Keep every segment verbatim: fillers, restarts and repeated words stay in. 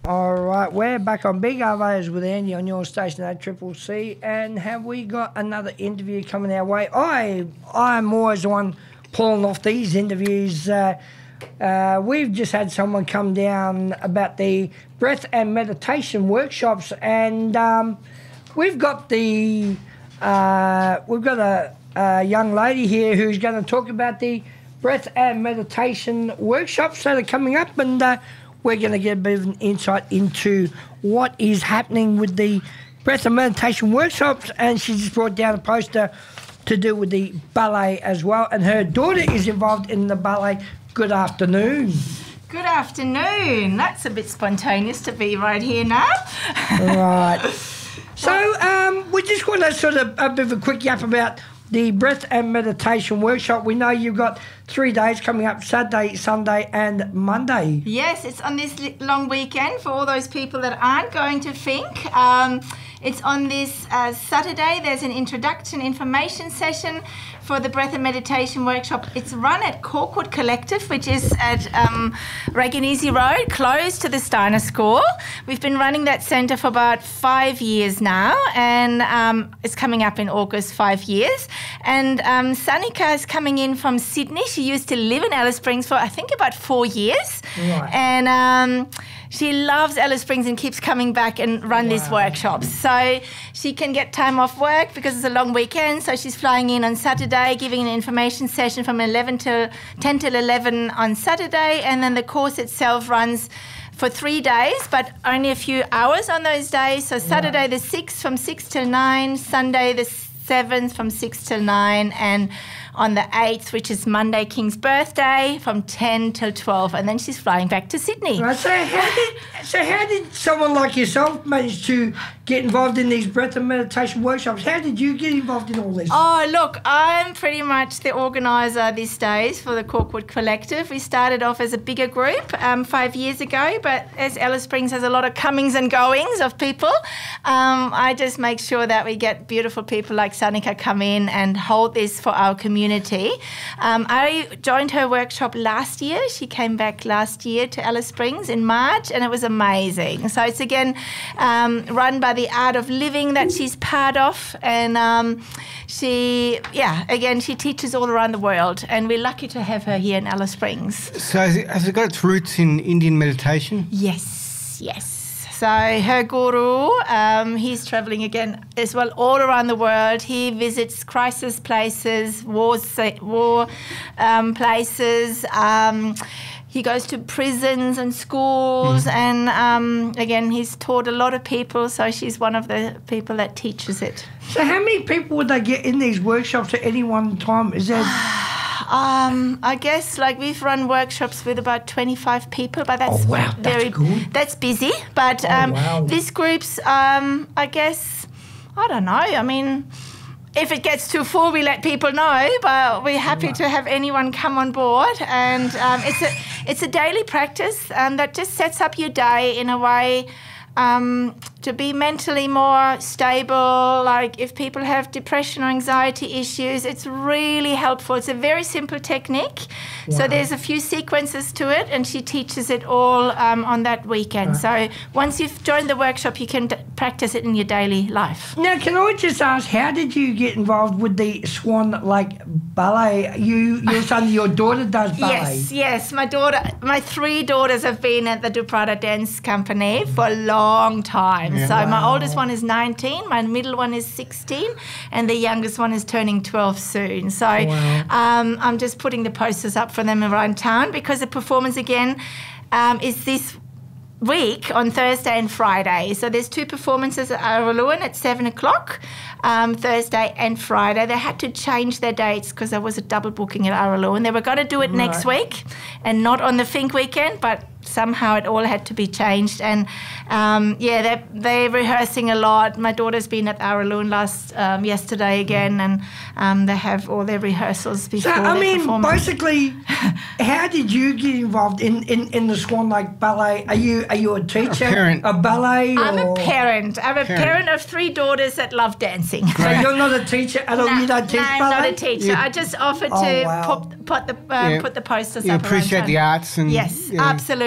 All right, we're back on Big Arvos with Andy on your station at Triple C, and have we got another interview coming our way? I, I'm always the one pulling off these interviews. Uh, uh, we've just had someone come down about the breath and meditation workshops, and um, we've got the uh, we've got a, a young lady here who's going to talk about the breath and meditation workshops that are coming up, and uh, we're going to get a bit of an insight into what is happening with the breath and meditation workshops. And she just brought down a poster to do with the ballet as well. And her daughter is involved in the ballet. Good afternoon. Good afternoon. That's a bit spontaneous to be right here now. Right. So um, we just want to sort of a bit of a quick yap about the breath and meditation workshop. We know you've got three days coming up, Saturday, Sunday and Monday. Yes, it's on this long weekend for all those people that aren't going to think. Um, it's on this uh, Saturday. There's an introduction information session for the breath and meditation workshop. It's run at Corkwood Collective, which is at um, Reganese Road, close to the Steiner School. We've been running that centre for about five years now, and um, it's coming up in August, five years. And um, Sanika is coming in from Sydney. She used to live in Alice Springs for, I think, about four years. Right. And um, she loves Alice Springs and keeps coming back and run wow. these workshops. So she can get time off work because it's a long weekend. So she's flying in on Saturday, giving an information session from eleven till ten till eleven on Saturday, and then the course itself runs for three days, but only a few hours on those days. So Saturday wow. the sixth from six till nine, Sunday the seventh from six till nine, and on the eighth, which is Monday, King's birthday, from ten till twelve, and then she's flying back to Sydney. Right, so how did so how did someone like yourself manage to get involved in these breath and meditation workshops? How did you get involved in all this? Oh, look, I'm pretty much the organiser these days for the Corkwood Collective. We started off as a bigger group um, five years ago, but as Alice Springs has a lot of comings and goings of people, um, I just make sure that we get beautiful people like Sanika come in and hold this for our community. Um, I joined her workshop last year. She came back last year to Alice Springs in March, and it was amazing. So it's again um, run by the Art of Living that she's part of, and um, she, yeah, again, she teaches all around the world, and we're lucky to have her here in Alice Springs. So has it, has it got its roots in Indian meditation? Yes, yes. So her guru, um, he's travelling again as well all around the world. He visits crisis places, war, war um, places. Um, he goes to prisons and schools, mm. and um, again, he's taught a lot of people. So she's one of the people that teaches it. So how many people would they get in these workshops at any one time? Is there... Um, I guess like we've run workshops with about twenty-five people, but that's oh, wow. very that's, good. that's busy. But um, oh, wow. these groups, um, I guess, I don't know. I mean, if it gets too full, we let people know. But we're happy right. to have anyone come on board, and um, it's a it's a daily practice um, that just sets up your day in a way. Um, to be mentally more stable, like if people have depression or anxiety issues, it's really helpful. It's a very simple technique. Wow. So there's a few sequences to it, and she teaches it all um, on that weekend. Right. So once you've joined the workshop, you can d- practice it in your daily life. Now, can I just ask, how did you get involved with the Swan Lake Ballet? You, your son, your daughter does ballet. Yes, yes. My daughter, my three daughters have been at the Duprada Dance Company for a long time. Yeah. So wow. my oldest one is nineteen, my middle one is sixteen, and the youngest one is turning twelve soon. So wow. um, I'm just putting the posters up for them around town, because the performance again um, is this week on Thursday and Friday. So there's two performances at Araluen at seven o'clock, um, Thursday and Friday. They had to change their dates because there was a double booking at Araluen. They were going to do it right. next week and not on the Fink weekend, but somehow it all had to be changed. And um, yeah, they're, they're rehearsing a lot. My daughter's been at Araluen last um, yesterday again, and um, they have all their rehearsals before So, I mean, performance. basically, how did you get involved in, in, in the Swan Lake Ballet? Are you are you a teacher? A parent. A ballet? I'm or? a parent. I'm a Parent. parent of three daughters that love dancing. So you're not a teacher at all? No, You don't teach no, I'm ballet? not a teacher. You- I just offered Oh, to wow. put, put the um, Yeah. put the posters You up. around appreciate town. the arts and Yes, yeah. absolutely.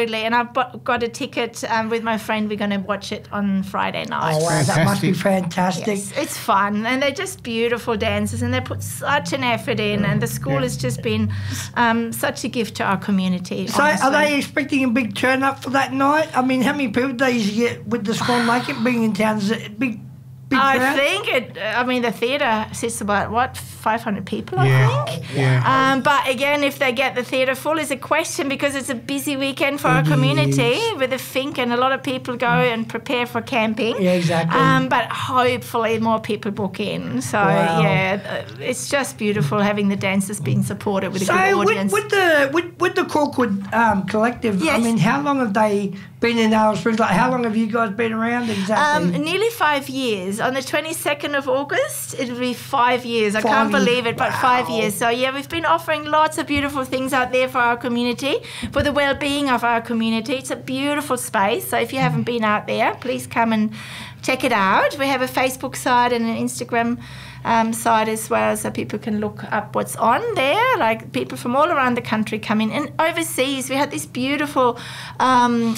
absolutely. And I've bu- got a ticket um, with my friend. We're going to watch it on Friday night. Oh, wow, that must be Fantastic. fantastic. Yes, it's fun, and they're just beautiful dancers, and they put such an effort in, and the school Yeah. has just been um, such a gift to our community. So, are honestly. they expecting a big turn up for that night? I mean, how many people do you get with the Swan Lake being in town? Is it a big, big I crowd? think it. I mean, the theatre sits about what five hundred people. Yeah. I think. Yeah. Um, but again, if they get the theatre full, is a question because it's a busy weekend for our It community is. with the Fink, and a lot of people go and prepare for camping. Yeah, exactly. Um, but hopefully more people book in. So Wow. yeah, uh, it's just beautiful having the dancers being supported with a good So, with, audience. with the with, with the Corkwood um, Collective, I Yes. mean, how long have they been in Alice Springs? Like, how long have you guys been around exactly? Um, nearly five years. On the twenty-second of August, it'll be five years. I Five can't years. believe it, but Wow. five years. So, yeah, we've been offering lots of beautiful things out there for our community, for the well-being of our community. It's a beautiful space. So if you haven't been out there, please come and check it out. We have a Facebook site and an Instagram um, site as well, so people can look up what's on there. Like, people from all around the country come in. And overseas, we had this beautiful... Um,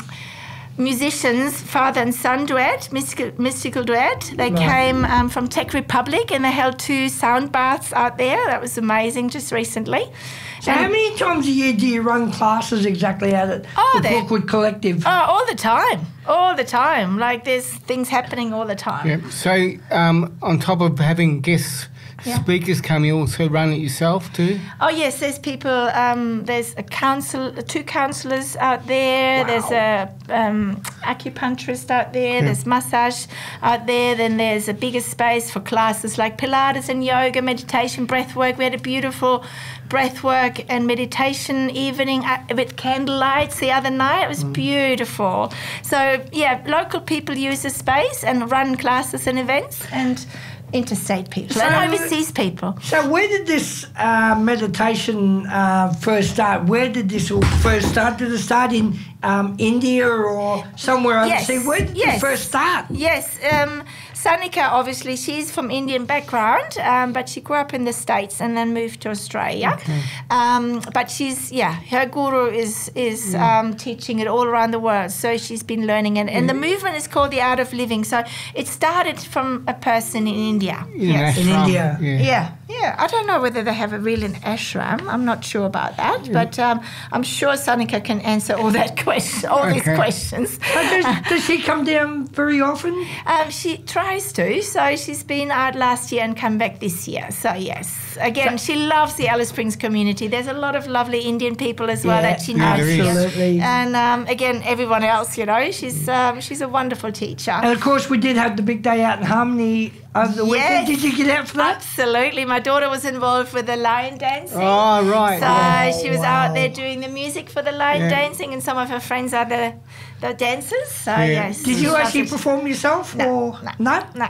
musicians, father and son duet, mystical, mystical duet. They Right. came um, from Czech Republic, and they held two sound baths out there. That was amazing just recently. So, And- how many times a year do you run classes exactly at it? Oh, the they- Corkwood Collective. Oh, all the time. All the time. Like, there's things happening all the time. Yeah. So, um, on top of having guest Yeah. speakers come, you also run it yourself too? Oh yes, there's people. Um, there's a counsel, two counsellors out there. Wow. There's a um, acupuncturist out there. There's massage out there. Then there's a bigger space for classes like Pilates and yoga, meditation, breath work. We had a beautiful breath work and meditation evening at, with candlelights the other night. It was beautiful. So yeah, local people use the space and run classes and events, and interstate people So- and overseas people. So, where did this uh, meditation uh, first start? Where did this all first start? Did it start in um, India or somewhere Yes, overseas? Where did yes. it first start? Yes, um, Sanika, obviously, she's from Indian background, um, but she grew up in the States and then moved to Australia. Um, but she's, yeah, her guru is is um, teaching it all around the world. So she's been learning it. And the movement is called the Art of Living. So it started from a person in India. Yes. In ashram, India. Yeah. Yeah, yeah. I don't know whether they have a real an ashram. I'm not sure about that, but um, I'm sure Sanika can answer all that question, all these Okay. questions. So does, does she come down very often? Um, she tries to. So she's been out last year and come back this year. So yes, again, she loves the Alice Springs community. There's a lot of lovely Indian people as well Yeah, that she yeah, knows. there is. here. Absolutely. And um, again, everyone else, you know, she's um, she's a wonderful teacher. And of course, we did have the big day out in Harmony over the weekend. Yes. Did you get out for that? Absolutely. My daughter was involved with the lion dancing. Oh, right. So yeah. she was wow. out there doing the music for the lion Yeah. dancing, and some of her friends are the, the dancers. So Yeah. yes. Did you she actually loves it. perform yourself? No, or no. no? No,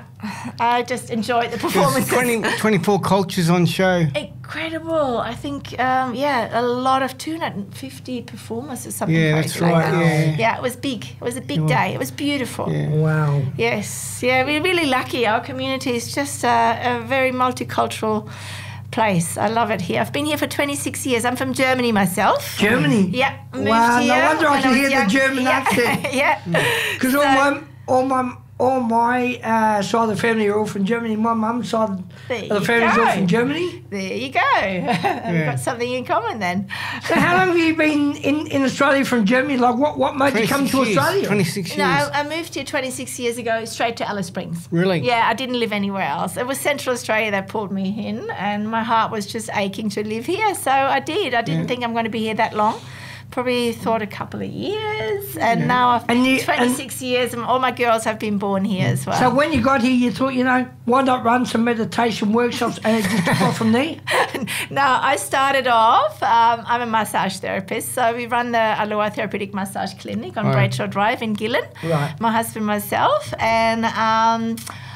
I just enjoyed the There's performances. twenty, twenty-four cultures on show. Incredible. I think, um, yeah, a lot of two hundred fifty performers or something Yeah, crazy that's like right, that. yeah. Yeah, it was big. It was a big day. It was beautiful. Yeah. Wow. Yes. Yeah, we're really lucky. Our community is just a, a very multicultural place. I love it here. I've been here for twenty-six years. I'm from Germany myself. Germany? Yeah. Moved Wow, no here wonder I when can was hear the young. German yeah. accent. yeah. Because all So- my all my all my uh, side of the family are all from Germany. My mum's side There of the you family's all go. from Germany. There you go. We've got something in common then. So how long have you been in, in Australia from Germany? Like what, what made you come to twenty-six years. Australia? twenty-six No, years. I moved here twenty-six years ago, straight to Alice Springs. Really? Yeah, I didn't live anywhere else. It was Central Australia that pulled me in, and my heart was just aching to live here. So I did. I didn't Yeah. think I'm going to be here that long. Probably thought a couple of years, and now I've And been you- twenty-six years, and all my girls have been born here as well. So when you got here, you thought, you know, why not run some meditation workshops and it just took off from there? No, I started off, um, I'm a massage therapist, so we run the Aloha Therapeutic Massage Clinic on Right. Bradshaw Drive in Gillen. Right. My husband, myself, and um,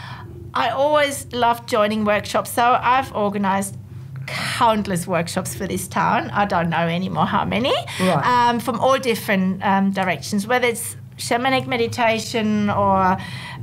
I always loved joining workshops, so I've organised countless workshops for this town. I don't know anymore how many, Right. um, from all different um, directions, whether it's shamanic meditation or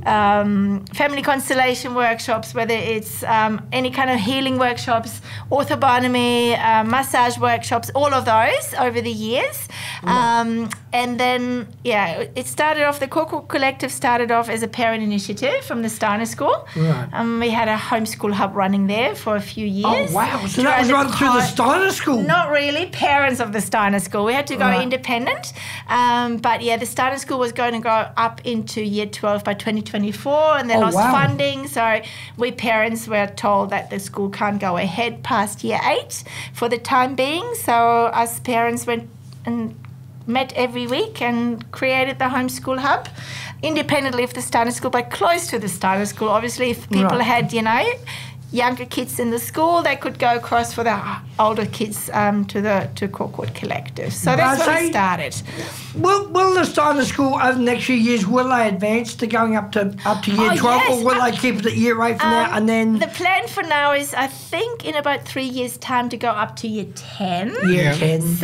um, family constellation workshops, whether it's um, any kind of healing workshops, orthobionomy, uh, massage workshops, all of those over the years. Um, and then, yeah, it started off, the Corkwood Collective started off as a parent initiative from the Steiner School. Right. Um, we had a homeschool hub running there for a few years. Oh, wow. So that was run through the Steiner School? Not really. Parents of the Steiner School. We had to go Right. independent. Um, but, yeah, the Steiner School was going to go up into year twelve by twenty twenty-four, and they Oh, lost wow. funding. So we parents were told that the school can't go ahead past year eight for the time being. So us parents went and met every week and created the homeschool hub independently of the Steiner School, but close to the Steiner School. Obviously, if people Right. had, you know, younger kids in the school, they could go across for the older kids um, to the to Corkwood Collective. So that's I where we say- started. Will, will the Steiner School over the next few years, will they advance to going up to up to year Oh, twelve, yes. or will Uh, they keep it at year eight for now Um, and then the plan for now is, I think, in about three years' time to go up to year ten. year Yeah. ten? So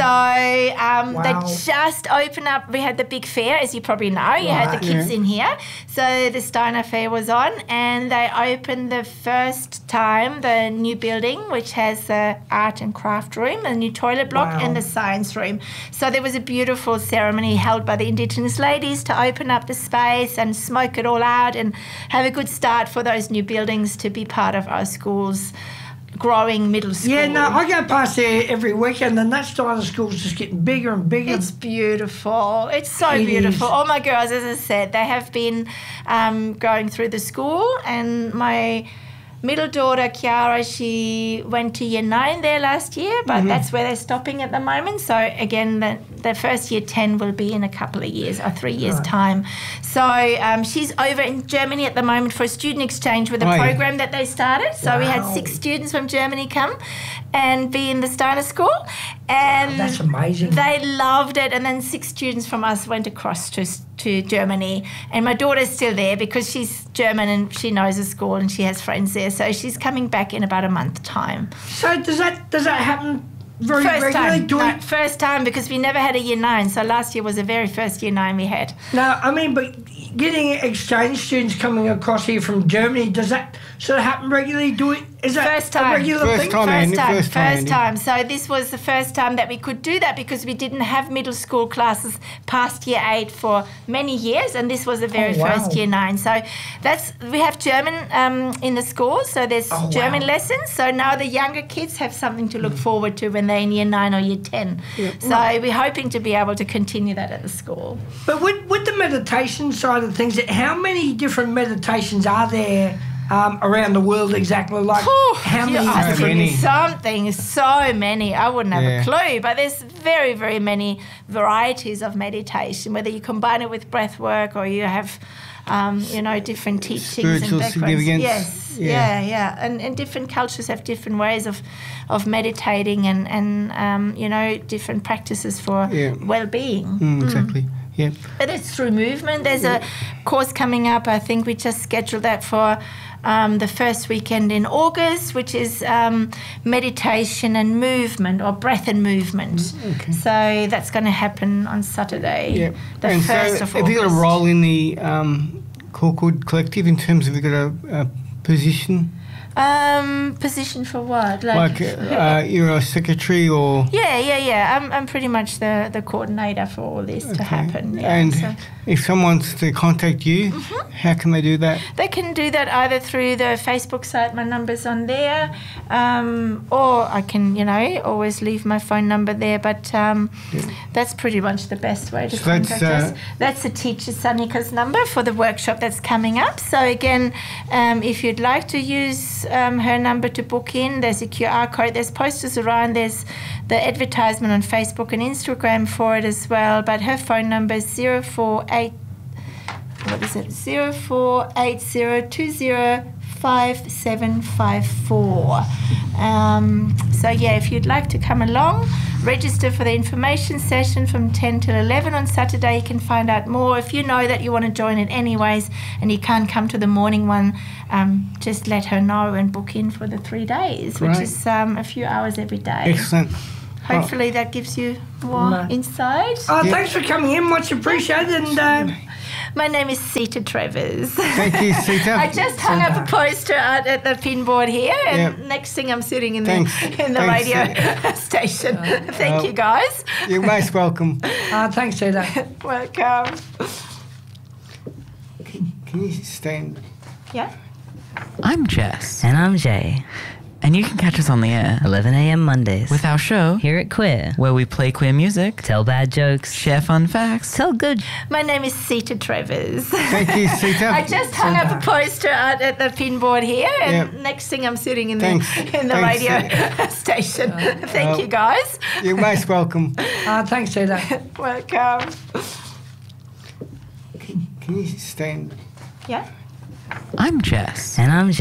um, Wow. they just opened up. We had the big fair, as you probably know. You had Right. the kids Yeah. in here. So the Steiner Fair was on, and they opened the first time the new building, which has the art and craft room, a new toilet block, Wow. and the science room. So there was a beautiful ceremony held by the Indigenous ladies to open up the space and smoke it all out and have a good start for those new buildings to be part of our school's growing middle school. Yeah, no, I go past there every weekend, and that Steiner School's just getting bigger and bigger. It's beautiful. It's so It beautiful. is. All my girls, as I said, they have been um, going through the school, and my middle daughter, Kiara, she went to year nine there last year, but Mm-hmm. that's where they're stopping at the moment. So again, the, the first year ten will be in a couple of years or three years' Right. time. So um, she's over in Germany at the moment for a student exchange with a Oh, yeah. program that they started. So we had Wow. six students from Germany come and be in the Steiner School. And That's amazing. they loved it, and then six students from us went across to to Germany, and my daughter's still there because she's German and she knows the school and she has friends there, so she's coming back in about a month time. So does that does that happen very First regularly? time, Do no, it- first time because we never had a year nine, so last year was the very first year nine we had. No, I mean, but getting exchange students coming across here from Germany, does that sort of happen regularly? Do it? Is that First time. a regular First thing? time. First Andy, time, first first time, time, So this was the first time that we could do that because we didn't have middle school classes past year eight for many years, and this was the very Oh, wow. first year nine. So that's we have German um, in the school, so there's Oh, German wow. lessons. So now the younger kids have something to look forward to when they're in year nine or year ten. So we're hoping to be able to continue that at the school. But with, with the meditation side of things, how many different meditations are there um, around the world exactly? Like, Whew, how you're many? asking me many. something, so many. I wouldn't have Yeah. a clue, but there's very, very many varieties of meditation, whether you combine it with breath work or you have, um, you know, different teachings Spiritual and backgrounds. significance. Yes, Yeah. yeah, yeah. And, and different cultures have different ways of, of meditating and, and um, you know, different practices for Yeah. well-being. Mm, exactly. Yeah. But it's through movement. There's a course coming up. I think we just scheduled that for um, the first weekend in August, which is um, meditation and movement, or breath and movement. So that's going to happen on Saturday, Yeah. the and first so, of have August. you got a role in the um, Corkwood Collective in terms of you got a, a position? Um, position for what? Like uh, you're a secretary or. yeah, yeah, yeah. I'm, I'm pretty much the, the coordinator for all this to Okay. happen. Yeah, and so. if someone wants to contact you, how can they do that? They can do that either through the Facebook site, my number's on there, um, or I can, you know, always leave my phone number there. But um, that's pretty much the best way to So that's, contact uh, us. That's the teacher Sanika's number for the workshop that's coming up. So again, um, if you'd like to use um, her number to book in, there's a Q R code. There's posters around. There's the advertisement on Facebook and Instagram for it as well. But her phone number is zero four eight. What is it? Zero four eight zero two zero five seven five four. Um, so yeah, if you'd like to come along, register for the information session from ten till eleven on Saturday. You can find out more. If you know that you want to join it anyways and you can't come to the morning one, um, just let her know and book in for the three days, which Great. is um, a few hours every day. Excellent. hopefully that gives you more No. insight. Oh, Yeah. thanks for coming in. Much appreciated. And uh, My name is Sita Travers. Thank you, Sita. I just hung up a poster at, at the pinboard here, and Yeah. next thing I'm sitting in Thanks. the in the Thanks, radio Sita. station. Thank Uh, you, guys. You're most welcome. uh, thanks, Sita. Welcome. Can you stand? Yeah. I'm Jess, And I'm Jay. and you can catch us on the air eleven a.m. Mondays. with our show, Here at Queer. where we play queer music, Tell bad jokes. share fun facts. Tell good. My name is Sita Travers. Thank you, Sita. I just hung up a poster at, at the pinboard here, and Yeah. next thing I'm sitting in the Thanks. in the Thanks, radio station. Thank Uh, you, guys. You're most welcome. Uh, thanks, Sita. Welcome. Can you stand? Yeah. I'm Jess, And I'm